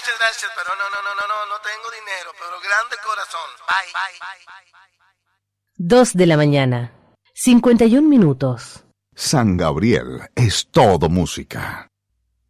gracias, pero no tengo dinero, pero grande corazón. Bye. 2 de la mañana, 51 minutos. San Gabriel es todo música.